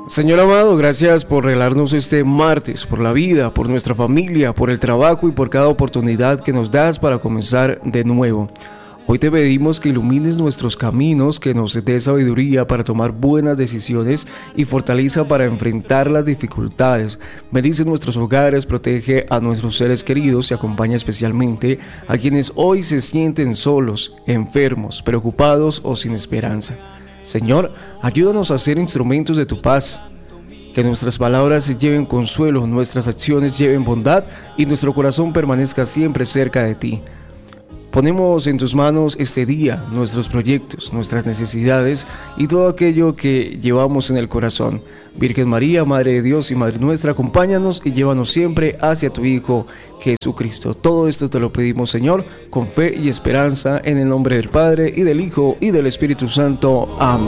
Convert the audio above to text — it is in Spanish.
Señor amado, gracias por regalarnos este martes, por la vida, por nuestra familia, por el trabajo y por cada oportunidad que nos das para comenzar de nuevo. Hoy te pedimos que ilumines nuestros caminos, que nos des sabiduría para tomar buenas decisiones y fortaleza para enfrentar las dificultades. Bendice nuestros hogares, protege a nuestros seres queridos y acompaña especialmente a quienes hoy se sienten solos, enfermos, preocupados o sin esperanza. Señor, ayúdanos a ser instrumentos de tu paz, que nuestras palabras lleven consuelo, nuestras acciones lleven bondad y nuestro corazón permanezca siempre cerca de ti. Ponemos en tus manos este día, nuestros proyectos, nuestras necesidades y todo aquello que llevamos en el corazón. Virgen María, Madre de Dios y Madre nuestra, acompáñanos y llévanos siempre hacia tu Hijo Jesucristo. Todo esto te lo pedimos, Señor, con fe y esperanza, en el nombre del Padre, y del Hijo, y del Espíritu Santo. Amén.